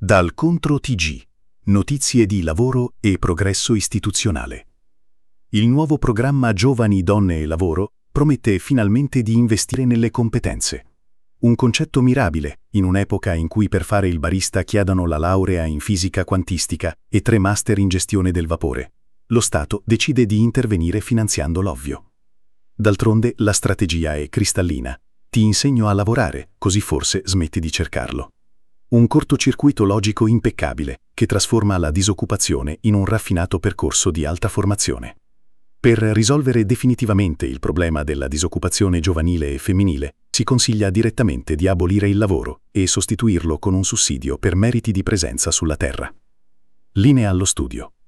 Dal Contro TG. Notizie di lavoro e progresso istituzionale. Il nuovo programma Giovani, Donne e Lavoro promette finalmente di investire nelle competenze. Un concetto mirabile in un'epoca in cui per fare il barista chiedono la laurea in fisica quantistica e 3 master in gestione del vapore. Lo Stato decide di intervenire finanziando l'ovvio. D'altronde la strategia è cristallina. Ti insegno a lavorare, così forse smetti di cercarlo. Un cortocircuito logico impeccabile che trasforma la disoccupazione in un raffinato percorso di alta formazione. Per risolvere definitivamente il problema della disoccupazione giovanile e femminile, si consiglia direttamente di abolire il lavoro e sostituirlo con un sussidio per meriti di presenza sulla terra. Linea allo studio.